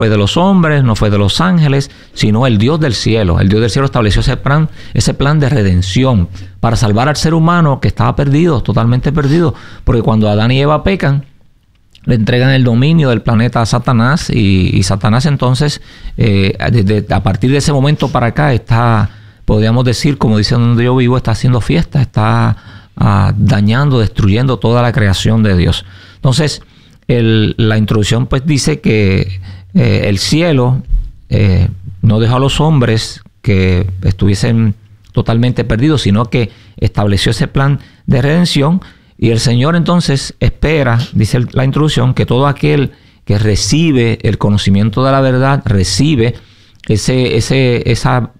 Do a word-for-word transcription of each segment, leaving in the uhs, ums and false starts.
fue de los hombres, no fue de los ángeles, sino el Dios del cielo. El Dios del cielo estableció ese plan, ese plan de redención para salvar al ser humano que estaba perdido, totalmente perdido. Porque cuando Adán y Eva pecan, le entregan el dominio del planeta a Satanás y, y Satanás entonces, eh, desde, a partir de ese momento para acá, está, podríamos decir, como dice donde yo vivo, está haciendo fiesta, está uh, dañando, destruyendo toda la creación de Dios. Entonces, el, la introducción pues dice que eh, el cielo eh, no dejó a los hombres que estuviesen totalmente perdidos, sino que estableció ese plan de redención. Y el Señor entonces espera, dice la introducción, que todo aquel que recibe el conocimiento de la verdad, recibe ese, ese, esa,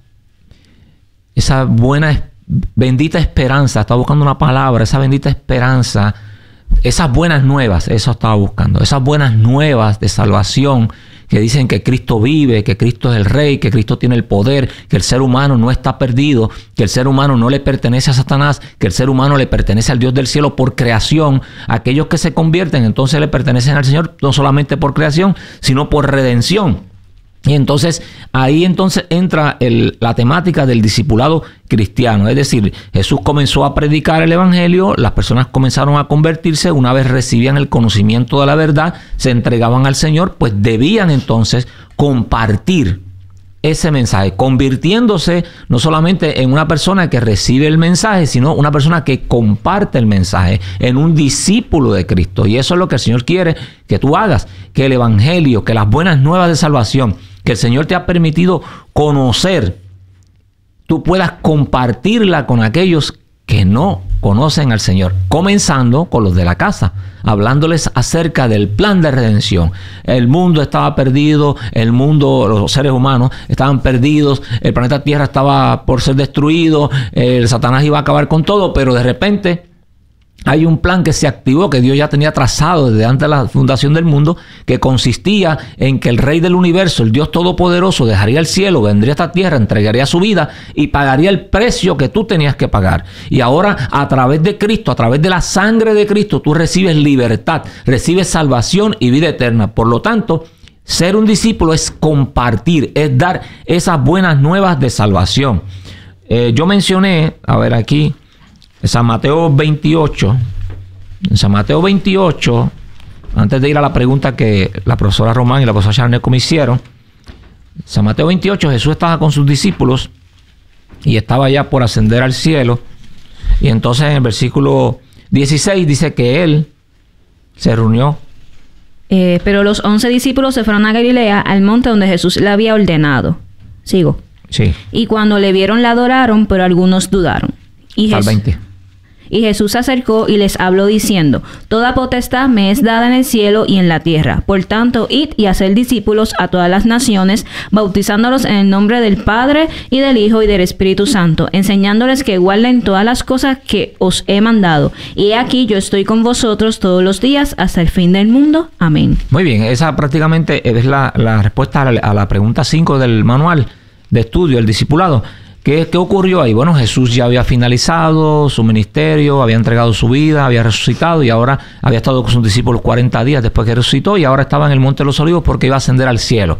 esa buena, bendita esperanza, estaba buscando una palabra, esa bendita esperanza, esas buenas nuevas, eso estaba buscando, esas buenas nuevas de salvación que dicen que Cristo vive, que Cristo es el Rey, que Cristo tiene el poder, que el ser humano no está perdido, que el ser humano no le pertenece a Satanás, que el ser humano le pertenece al Dios del cielo por creación. Aquellos que se convierten entonces le pertenecen al Señor no solamente por creación, sino por redención. Y entonces ahí entonces entra el, la temática del discipulado cristiano. Es decir, Jesús comenzó a predicar el evangelio, las personas comenzaron a convertirse, una vez recibían el conocimiento de la verdad, se entregaban al Señor, pues debían entonces compartir ese mensaje, convirtiéndose no solamente en una persona que recibe el mensaje, sino una persona que comparte el mensaje, en un discípulo de Cristo. Y eso es lo que el Señor quiere que tú hagas, que el evangelio, que las buenas nuevas de salvación que el Señor te ha permitido conocer, tú puedas compartirla con aquellos que no conocen al Señor, comenzando con los de la casa, hablándoles acerca del plan de redención. El mundo estaba perdido, el mundo, los seres humanos estaban perdidos, el planeta Tierra estaba por ser destruido, el Satanás iba a acabar con todo, pero de repente hay un plan que se activó, que Dios ya tenía trazado desde antes de la fundación del mundo, que consistía en que el Rey del universo, el Dios Todopoderoso, dejaría el cielo, vendría a esta tierra, entregaría su vida y pagaría el precio que tú tenías que pagar. Y ahora, a través de Cristo, a través de la sangre de Cristo, tú recibes libertad, recibes salvación y vida eterna. Por lo tanto, ser un discípulo es compartir, es dar esas buenas nuevas de salvación. Eh, yo mencioné, a ver aquí, en San Mateo veintiocho, en San Mateo veintiocho, antes de ir a la pregunta que la profesora Román y la profesora Charneco me hicieron, San Mateo veintiocho, Jesús estaba con sus discípulos y estaba ya por ascender al cielo. Y entonces en el versículo dieciséis dice que él se reunió. Eh, pero los once discípulos se fueron a Galilea, al monte donde Jesús le había ordenado. Sigo. Sí. Y cuando le vieron, la adoraron, pero algunos dudaron. Y Al veinte. Y Jesús se acercó y les habló diciendo: Toda potestad me es dada en el cielo y en la tierra. Por tanto, id y haced discípulos a todas las naciones, bautizándolos en el nombre del Padre y del Hijo y del Espíritu Santo, enseñándoles que guarden todas las cosas que os he mandado. Y he aquí, yo estoy con vosotros todos los días hasta el fin del mundo. Amén. Muy bien, esa prácticamente es la, la respuesta a la, a la pregunta cinco del manual de estudio, el discipulado. ¿Qué, ¿Qué ocurrió ahí? Bueno, Jesús ya había finalizado su ministerio, había entregado su vida, había resucitado y ahora había estado con sus discípulos cuarenta días después que resucitó y ahora estaba en el Monte de los Olivos porque iba a ascender al cielo.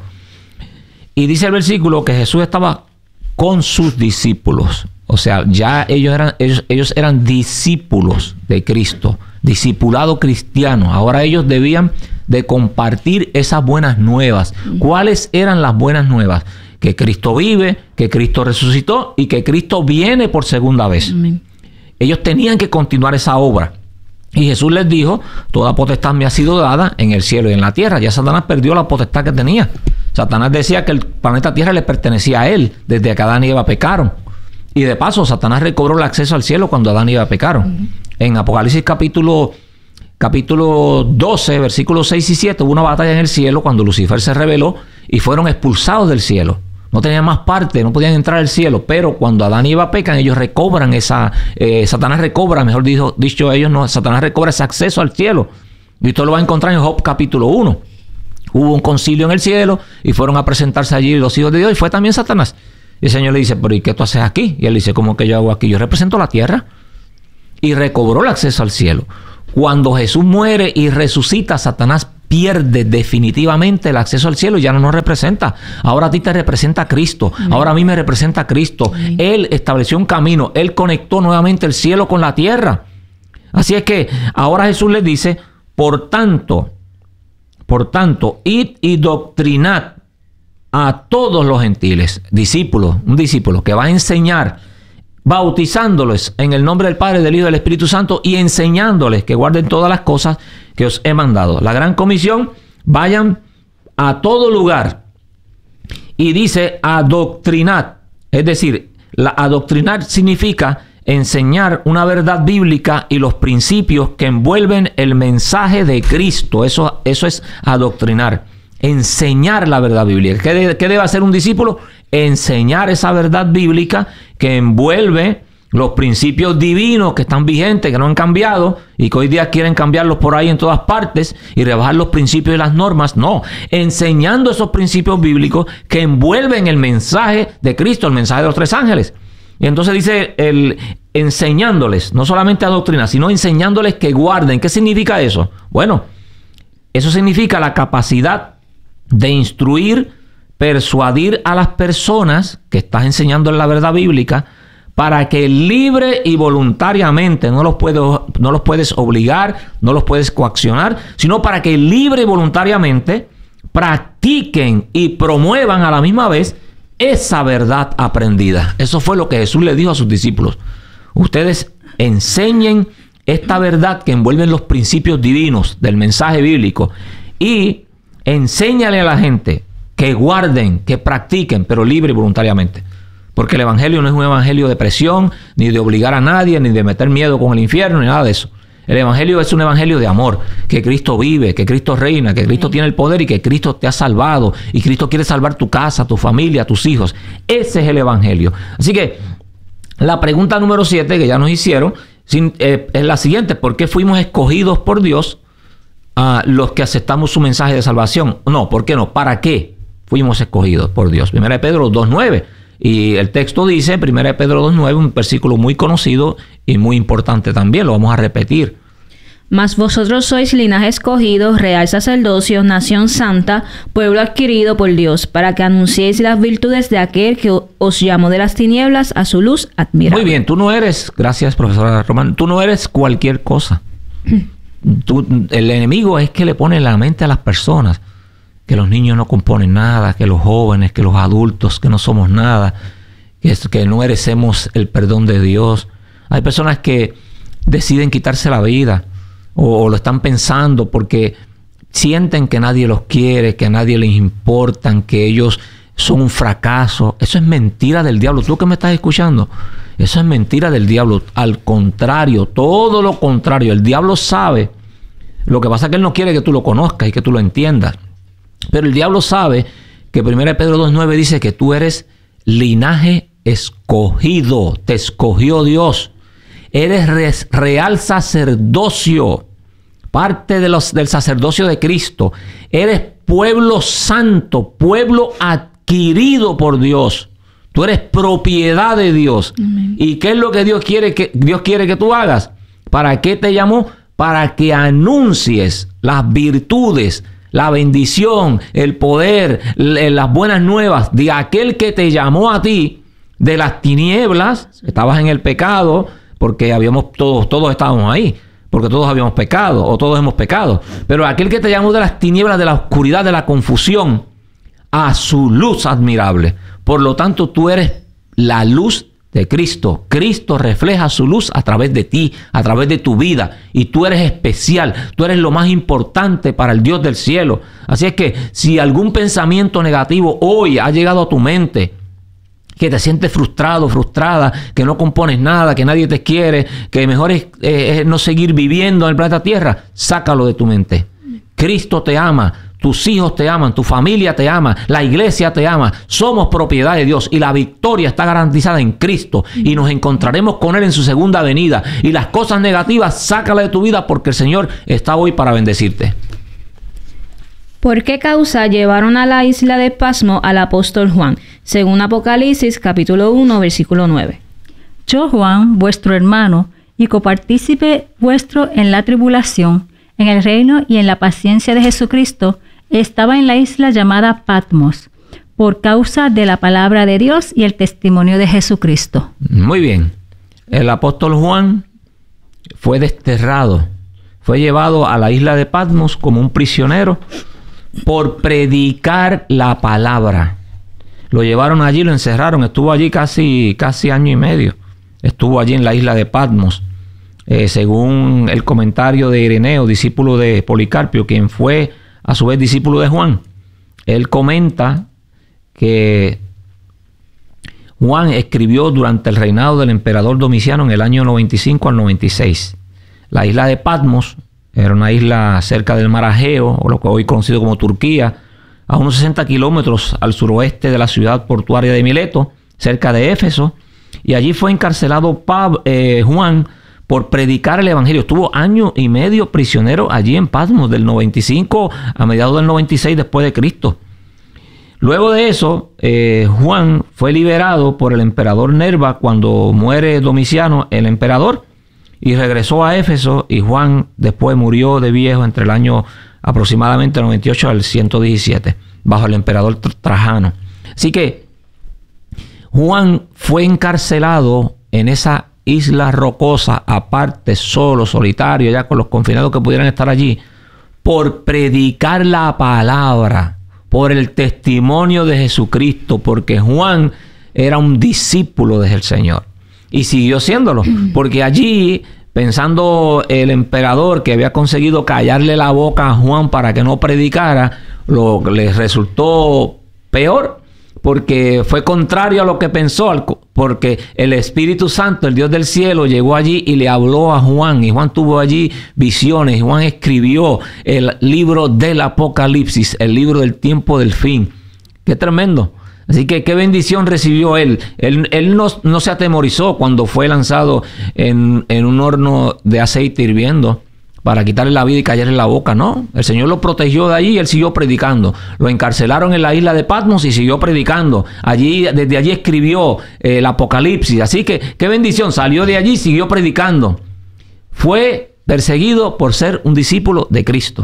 Y dice el versículo que Jesús estaba con sus discípulos. O sea, ya ellos eran, ellos, ellos eran discípulos de Cristo, discipulado cristiano. Ahora ellos debían de compartir esas buenas nuevas. ¿Cuáles eran las buenas nuevas? Que Cristo vive, que Cristo resucitó y que Cristo viene por segunda vez. Amén. Ellos tenían que continuar esa obra. Y Jesús les dijo: toda potestad me ha sido dada en el cielo y en la tierra. Ya Satanás perdió la potestad que tenía. Satanás decía que el planeta Tierra le pertenecía a él desde que Adán y Eva pecaron. Y de paso, Satanás recobró el acceso al cielo cuando Adán y Eva pecaron. Uh-huh. En Apocalipsis capítulo, capítulo doce, versículos seis y siete, hubo una batalla en el cielo cuando Lucifer se rebeló y fueron expulsados del cielo. No tenían más parte, no podían entrar al cielo, pero cuando Adán y Eva pecan, ellos recobran esa, eh, Satanás recobra, mejor dicho, dicho ellos, no, Satanás recobra ese acceso al cielo. Y usted lo va a encontrar en Job capítulo uno. Hubo un concilio en el cielo y fueron a presentarse allí los hijos de Dios y fue también Satanás. Y el Señor le dice: pero ¿y qué tú haces aquí? Y él dice: ¿cómo que yo hago aquí? Yo represento la tierra. Y recobró el acceso al cielo. Cuando Jesús muere y resucita, Satanás pierde definitivamente el acceso al cielo y ya no nos representa. Ahora a ti te representa Cristo. Amén. Ahora a mí me representa Cristo. Amén. Él estableció un camino. Él conectó nuevamente el cielo con la tierra. Así es que ahora Jesús les dice, por tanto, por tanto, id y doctrinad a todos los gentiles, discípulos, un discípulo que va a enseñar, bautizándoles en el nombre del Padre, del Hijo y del Espíritu Santo y enseñándoles que guarden todas las cosas que os he mandado. La gran comisión, vayan a todo lugar y dice adoctrinad, es decir, la adoctrinar significa enseñar una verdad bíblica y los principios que envuelven el mensaje de Cristo. Eso, eso es adoctrinar. Enseñar la verdad bíblica. ¿Qué, de, ¿Qué debe hacer un discípulo? Enseñar esa verdad bíblica que envuelve los principios divinos que están vigentes, que no han cambiado y que hoy día quieren cambiarlos por ahí en todas partes y rebajar los principios y las normas. No, enseñando esos principios bíblicos que envuelven el mensaje de Cristo, el mensaje de los tres ángeles. Y entonces dice, el, enseñándoles, no solamente a doctrina, sino enseñándoles que guarden. ¿Qué significa eso? Bueno, eso significa la capacidad de instruir, persuadir a las personas que estás enseñando la verdad bíblica para que libre y voluntariamente, no los, puedo, no los puedes obligar, no los puedes coaccionar, sino para que libre y voluntariamente practiquen y promuevan a la misma vez esa verdad aprendida. Eso fue lo que Jesús le dijo a sus discípulos. Ustedes enseñen esta verdad que envuelve los principios divinos del mensaje bíblico y enséñale a la gente que guarden, que practiquen, pero libre y voluntariamente. Porque el evangelio no es un evangelio de presión, ni de obligar a nadie, ni de meter miedo con el infierno, ni nada de eso. El evangelio es un evangelio de amor, que Cristo vive, que Cristo reina, que Cristo tiene el poder y que Cristo te ha salvado. Y Cristo quiere salvar tu casa, tu familia, tus hijos. Ese es el evangelio. Así que la pregunta número siete que ya nos hicieron sin, eh, es la siguiente. ¿Por qué fuimos escogidos por Dios a los que aceptamos su mensaje de salvación? No, ¿por qué no? ¿Para qué fuimos escogidos por Dios? Primera de Pedro dos nueve. Y el texto dice, Primera de Pedro dos nueve, un versículo muy conocido y muy importante también, lo vamos a repetir. Mas vosotros sois linaje escogido, real sacerdocio, nación santa, pueblo adquirido por Dios, para que anunciéis las virtudes de aquel que os llamó de las tinieblas a su luz admirable. Muy bien, tú no eres, gracias profesora Román, tú no eres cualquier cosa. Tú, el enemigo es que le pone en la mente a las personas que los niños no componen nada, que los jóvenes, que los adultos, que no somos nada, que, es, que no merecemos el perdón de Dios. Hay personas que deciden quitarse la vida o, o lo están pensando porque sienten que nadie los quiere, que a nadie les importan, que ellos son un fracaso. Eso es mentira del diablo. Tú que me estás escuchando, eso es mentira del diablo. Al contrario, todo lo contrario. El diablo sabe. Lo que pasa es que él no quiere que tú lo conozcas y que tú lo entiendas. Pero el diablo sabe que Primera de Pedro dos nueve dice que tú eres linaje escogido. Te escogió Dios. Eres re, real sacerdocio. Parte de los, del sacerdocio de Cristo. Eres pueblo santo. Pueblo adquirido por Dios. Tú eres propiedad de Dios. Amén. ¿Y qué es lo que Dios quiere que, Dios quiere que tú hagas? ¿Para qué te llamó? Para que anuncies las virtudes, la bendición, el poder, las buenas nuevas de aquel que te llamó a ti de las tinieblas. Estabas en el pecado porque habíamos todos, todos estábamos ahí, porque todos habíamos pecado o todos hemos pecado. Pero aquel que te llamó de las tinieblas, de la oscuridad, de la confusión, a su luz admirable. Por lo tanto, tú eres la luz de Cristo. Cristo refleja su luz a través de ti, a través de tu vida. Y tú eres especial. Tú eres lo más importante para el Dios del cielo. Así es que si algún pensamiento negativo hoy ha llegado a tu mente, que te sientes frustrado, frustrada, que no compones nada, que nadie te quiere, que mejor es, eh, es no seguir viviendo en el planeta Tierra, sácalo de tu mente. Cristo te ama. Tus hijos te aman, tu familia te ama, la iglesia te ama. Somos propiedad de Dios y la victoria está garantizada en Cristo. Y nos encontraremos con Él en su segunda venida. Y las cosas negativas, sácalas de tu vida porque el Señor está hoy para bendecirte. ¿Por qué causa llevaron a la isla de Pasmo al apóstol Juan? Según Apocalipsis capítulo uno, versículo nueve. Yo, Juan, vuestro hermano, y copartícipe vuestro en la tribulación, en el reino y en la paciencia de Jesucristo, estaba en la isla llamada Patmos, por causa de la palabra de Dios y el testimonio de Jesucristo. Muy bien. El apóstol Juan fue desterrado, fue llevado a la isla de Patmos como un prisionero por predicar la palabra. Lo llevaron allí, lo encerraron, estuvo allí casi, casi año y medio. Estuvo allí en la isla de Patmos. Eh, según el comentario de Ireneo, discípulo de Policarpio, quien fue a su vez discípulo de Juan, él comenta que Juan escribió durante el reinado del emperador Domiciano en el año noventa y cinco al noventa y seis. La isla de Patmos era una isla cerca del mar Egeo, o lo que hoy conocido como Turquía, a unos sesenta kilómetros al suroeste de la ciudad portuaria de Mileto, cerca de Éfeso, y allí fue encarcelado Pablo, eh, Juan por predicar el evangelio. Estuvo año y medio prisionero allí en Patmos, del noventa y cinco a mediados del noventa y seis después de Cristo. Luego de eso, eh, Juan fue liberado por el emperador Nerva cuando muere Domiciano, el emperador, y regresó a Éfeso, y Juan después murió de viejo entre el año aproximadamente noventa y ocho al ciento diecisiete, bajo el emperador Trajano. Así que Juan fue encarcelado en esa isla rocosa, aparte, solo, solitario, ya con los confinados que pudieran estar allí, por predicar la palabra, por el testimonio de Jesucristo, porque Juan era un discípulo del Señor y siguió siéndolo, porque allí, pensando el emperador que había conseguido callarle la boca a Juan para que no predicara, lo le resultó peor, porque fue contrario a lo que pensó, porque el Espíritu Santo, el Dios del cielo, llegó allí y le habló a Juan, y Juan tuvo allí visiones, y Juan escribió el libro del Apocalipsis, el libro del tiempo del fin. ¡Qué tremendo! Así que qué bendición recibió él. Él, él no, no se atemorizó cuando fue lanzado en, en un horno de aceite hirviendo para quitarle la vida y callarle la boca. No, el Señor lo protegió de allí y él siguió predicando. Lo encarcelaron en la isla de Patmos y siguió predicando. Allí, desde allí escribió eh, el Apocalipsis. Así que qué bendición, salió de allí y siguió predicando. Fue perseguido por ser un discípulo de Cristo.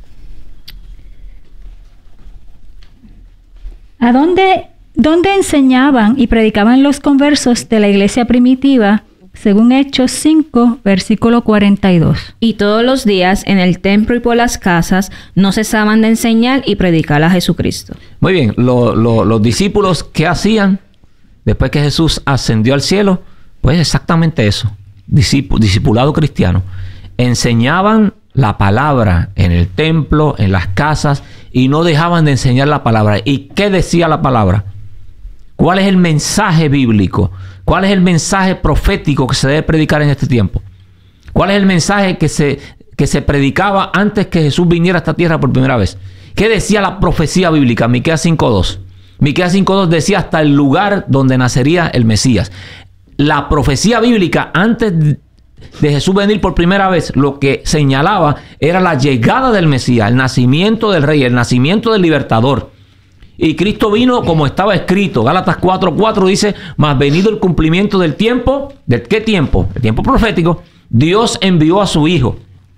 ¿A dónde, dónde enseñaban y predicaban los conversos de la iglesia primitiva? Según Hechos cinco, versículo cuarenta y dos. Y todos los días en el templo y por las casas no cesaban de enseñar y predicar a Jesucristo. Muy bien, lo, lo, los discípulos, ¿qué hacían después que Jesús ascendió al cielo? Pues exactamente eso, Discípulo, discipulado cristiano. Enseñaban la palabra en el templo, en las casas, y no dejaban de enseñar la palabra. ¿Y qué decía la palabra? ¿Cuál es el mensaje bíblico? ¿Cuál es el mensaje profético que se debe predicar en este tiempo? ¿Cuál es el mensaje que se, que se predicaba antes que Jesús viniera a esta tierra por primera vez? ¿Qué decía la profecía bíblica? Miqueas cinco dos. Miqueas cinco dos decía hasta el lugar donde nacería el Mesías. La profecía bíblica antes de Jesús venir por primera vez, lo que señalaba era la llegada del Mesías, el nacimiento del Rey, el nacimiento del Libertador. Y Cristo vino como estaba escrito. Gálatas cuatro cuatro dice, mas venido el cumplimiento del tiempo. ¿De qué tiempo? El tiempo profético. Dios envió a su Hijo.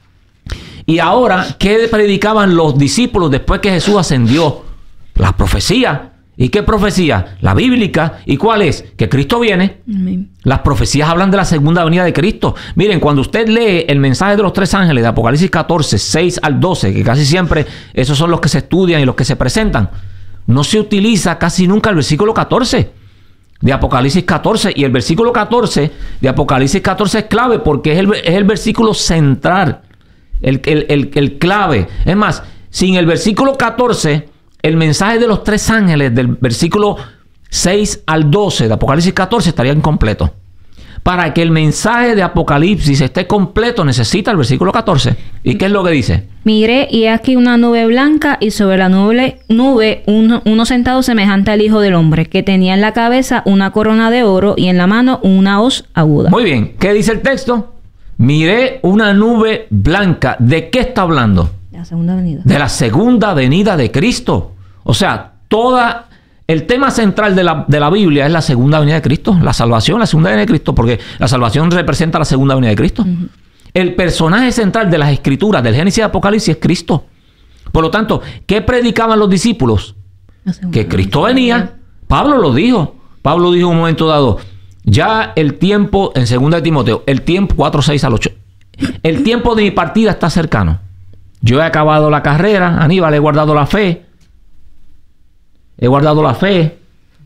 Y ahora, ¿qué predicaban los discípulos después que Jesús ascendió? La profecía. ¿Y qué profecía? La bíblica. ¿Y cuál es? Que Cristo viene. Amén. Las profecías hablan de la segunda venida de Cristo. Miren, cuando usted lee el mensaje de los tres ángeles de Apocalipsis catorce, seis al doce, que casi siempre esos son los que se estudian y los que se presentan, no se utiliza casi nunca el versículo catorce de Apocalipsis catorce. Y el versículo catorce de Apocalipsis catorce es clave porque es el, es el versículo central, el, el, el, el clave. Es más, sin el versículo catorce, el mensaje de los tres ángeles del versículo seis al doce de Apocalipsis catorce estaría incompleto. Para que el mensaje de Apocalipsis esté completo, necesita el versículo catorce. ¿Y qué es lo que dice? Miré y aquí una nube blanca y sobre la nube, nube uno, uno sentado semejante al Hijo del Hombre, que tenía en la cabeza una corona de oro y en la mano una hoz aguda. Muy bien. ¿Qué dice el texto? Miré una nube blanca. ¿De qué está hablando? De la segunda venida. De la segunda venida de Cristo. O sea, toda... El tema central de la, de la Biblia es la segunda venida de Cristo, la salvación, la segunda venida de Cristo, porque la salvación representa la segunda venida de Cristo. Uh-huh. El personaje central de las escrituras, del Génesis y Apocalipsis, es Cristo. Por lo tanto, ¿qué predicaban los discípulos? Que Cristo venía. Pablo lo dijo. Pablo dijo en un momento dado, ya el tiempo, en segunda de Timoteo, el tiempo, cuatro, seis al ocho, el tiempo de mi partida está cercano. Yo he acabado la carrera, Aníbal, he guardado la fe. He guardado la fe.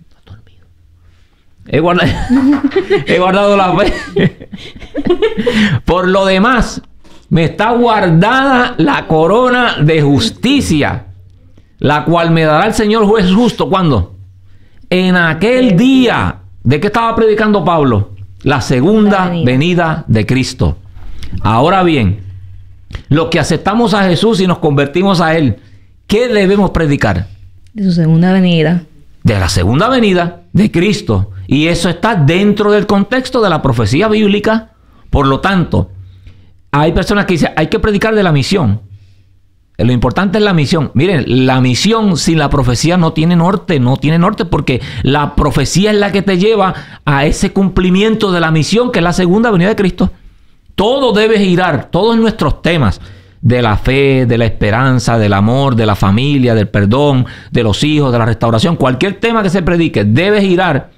He guardado, he guardado la fe. Por lo demás, me está guardada la corona de justicia, la cual me dará el Señor juez justo. ¿Cuándo? En aquel día. ¿De qué estaba predicando Pablo? La segunda venida. venida de Cristo. Ahora bien, los que aceptamos a Jesús y nos convertimos a Él, ¿qué debemos predicar? De su segunda venida. De la segunda venida de Cristo. Y eso está dentro del contexto de la profecía bíblica. Por lo tanto, hay personas que dicen, hay que predicar de la misión. Lo importante es la misión. Miren, la misión sin la profecía no tiene norte, no tiene norte, porque la profecía es la que te lleva a ese cumplimiento de la misión, que es la segunda venida de Cristo. Todo debe girar, todos nuestros temas, de la fe, de la esperanza, del amor, de la familia, del perdón, de los hijos, de la restauración, cualquier tema que se predique, debe girar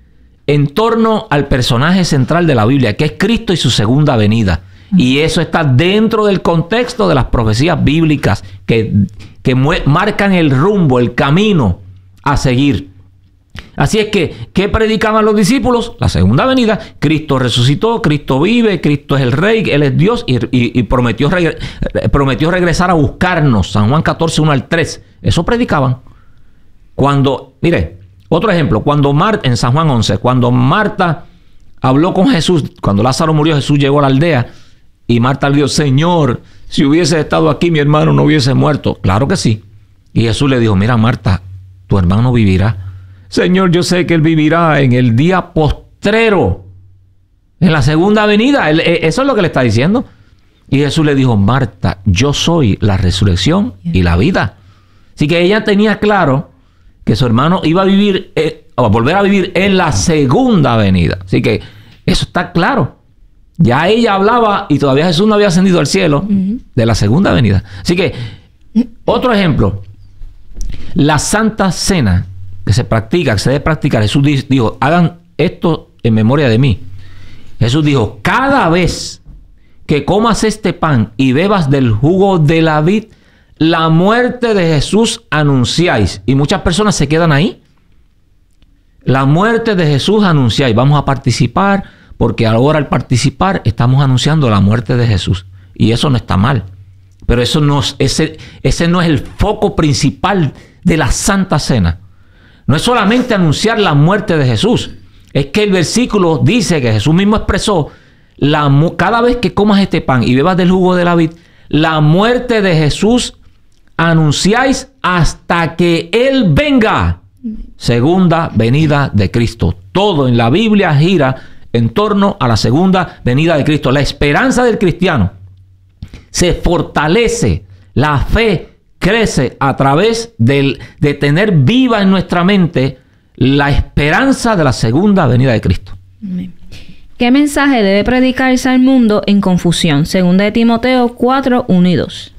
en torno al personaje central de la Biblia, que es Cristo y su segunda venida. Y eso está dentro del contexto de las profecías bíblicas que, que marcan el rumbo, el camino a seguir. Así es que, ¿qué predicaban los discípulos? La segunda venida. Cristo resucitó, Cristo vive, Cristo es el Rey, Él es Dios y, y, y prometió, regre, prometió regresar a buscarnos. San Juan catorce, uno al tres. Eso predicaban. Cuando, mire, otro ejemplo, cuando Marta, en San Juan once, cuando Marta habló con Jesús, cuando Lázaro murió, Jesús llegó a la aldea. Y Marta le dijo, Señor, si hubiese estado aquí, mi hermano no hubiese muerto. Claro que sí. Y Jesús le dijo, mira, Marta, tu hermano vivirá. Señor, yo sé que él vivirá en el día postrero, en la segunda venida. Él, eso es lo que le está diciendo. Y Jesús le dijo, Marta, yo soy la resurrección y la vida. Así que ella tenía claro que su hermano iba a vivir, eh, o a volver a vivir en la segunda venida. Así que eso está claro. Ya ella hablaba y todavía Jesús no había ascendido al cielo, uh-huh, de la segunda venida. Así que, otro ejemplo, la Santa Cena que se practica, que se debe practicar, Jesús dijo, hagan esto en memoria de mí. Jesús dijo, cada vez que comas este pan y bebas del jugo de la vid, la muerte de Jesús anunciáis. Y muchas personas se quedan ahí. La muerte de Jesús anunciáis. Vamos a participar, porque ahora al participar estamos anunciando la muerte de Jesús. Y eso no está mal. Pero eso no es, ese, ese no es el foco principal de la Santa Cena. No es solamente anunciar la muerte de Jesús. Es que el versículo dice que Jesús mismo expresó, la, cada vez que comas este pan y bebas del jugo de la vid, la muerte de Jesús anunciáis hasta que Él venga. Segunda venida de Cristo. Todo en la Biblia gira en torno a la segunda venida de Cristo. La esperanza del cristiano se fortalece, la fe crece a través del, de tener viva en nuestra mente la esperanza de la segunda venida de Cristo. ¿Qué mensaje debe predicarse al mundo en confusión? Segunda de Timoteo cuatro, uno y dos.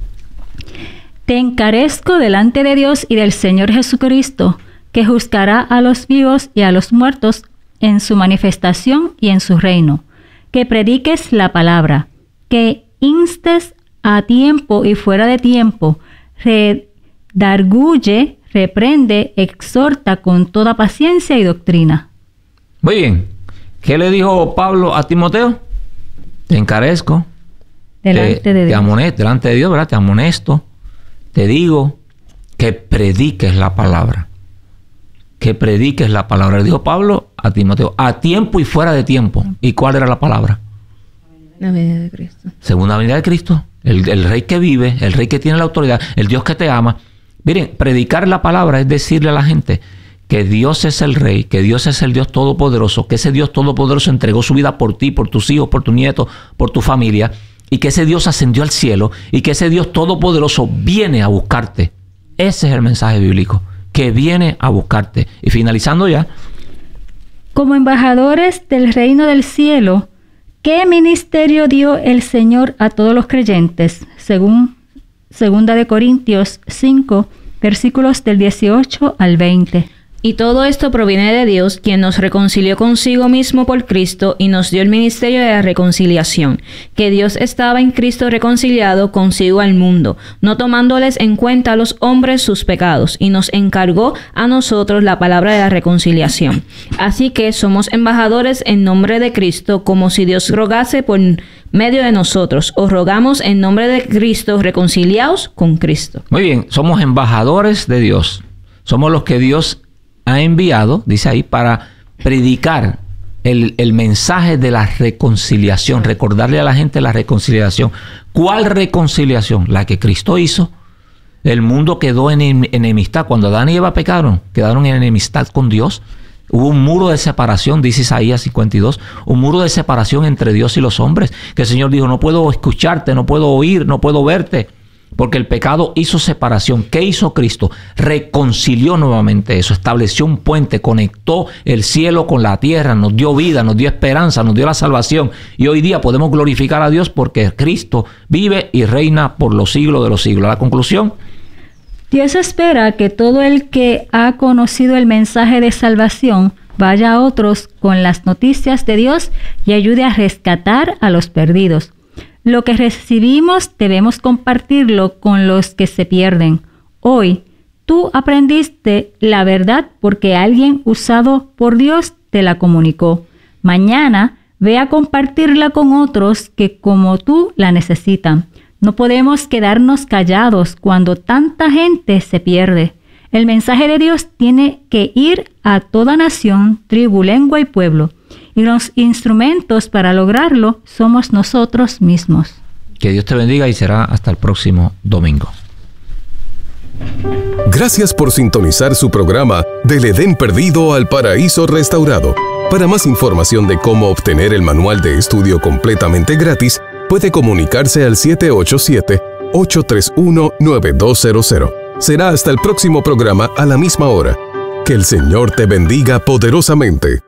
Te encarezco delante de Dios y del Señor Jesucristo, que juzgará a los vivos y a los muertos en su manifestación y en su reino, que prediques la palabra, que instes a tiempo y fuera de tiempo, redarguye, reprende, exhorta con toda paciencia y doctrina. Muy bien. ¿Qué le dijo Pablo a Timoteo? Te encarezco. Delante te, de Dios. Te amonesto, delante de Dios, ¿verdad? Te amonesto. Te digo que prediques la palabra. Que prediques la palabra. Le dijo Pablo a Timoteo, a tiempo y fuera de tiempo. ¿Y cuál era la palabra? La venida de Cristo. Segunda venida de Cristo. El, el rey que vive, el rey que tiene la autoridad, el Dios que te ama. Miren, predicar la palabra es decirle a la gente que Dios es el rey, que Dios es el Dios todopoderoso, que ese Dios todopoderoso entregó su vida por ti, por tus hijos, por tus nietos, por tu familia, y que ese Dios ascendió al cielo, y que ese Dios todopoderoso viene a buscarte. Ese es el mensaje bíblico, que viene a buscarte. Y finalizando ya. Como embajadores del reino del cielo, ¿Qué ministerio dio el Señor a todos los creyentes? Según Segunda de Corintios cinco, versículos del dieciocho al veinte. Y todo esto proviene de Dios, quien nos reconcilió consigo mismo por Cristo y nos dio el ministerio de la reconciliación, que Dios estaba en Cristo reconciliado consigo al mundo, no tomándoles en cuenta a los hombres sus pecados, y nos encargó a nosotros la palabra de la reconciliación. Así que somos embajadores en nombre de Cristo, como si Dios rogase por medio de nosotros. Os rogamos en nombre de Cristo, reconciliaos con Cristo. Muy bien, somos embajadores de Dios. Somos los que Dios ha enviado, dice ahí, para predicar el, el mensaje de la reconciliación, recordarle a la gente la reconciliación. ¿Cuál reconciliación? La que Cristo hizo. El mundo quedó en enemistad. Cuando Adán y Eva pecaron, quedaron en enemistad con Dios. Hubo un muro de separación, dice Isaías cincuenta y dos, un muro de separación entre Dios y los hombres, que el Señor dijo, no puedo escucharte, no puedo oír, no puedo verte. Porque el pecado hizo separación. ¿Qué hizo Cristo? Reconcilió nuevamente eso, estableció un puente, conectó el cielo con la tierra, nos dio vida, nos dio esperanza, nos dio la salvación. Y hoy día podemos glorificar a Dios porque Cristo vive y reina por los siglos de los siglos. La conclusión: Dios espera que todo el que ha conocido el mensaje de salvación vaya a otros con las noticias de Dios y ayude a rescatar a los perdidos. Lo que recibimos debemos compartirlo con los que se pierden. Hoy, tú aprendiste la verdad porque alguien usado por Dios te la comunicó. Mañana, ve a compartirla con otros que como tú la necesitan. No podemos quedarnos callados cuando tanta gente se pierde. El mensaje de Dios tiene que ir a toda nación, tribu, lengua y pueblo. Y los instrumentos para lograrlo somos nosotros mismos. Que Dios te bendiga y será hasta el próximo domingo. Gracias por sintonizar su programa Del Edén Perdido al Paraíso Restaurado. Para más información de cómo obtener el manual de estudio completamente gratis, puede comunicarse al siete ocho siete, ocho tres uno, nueve dos cero cero. Será hasta el próximo programa a la misma hora. Que el Señor te bendiga poderosamente.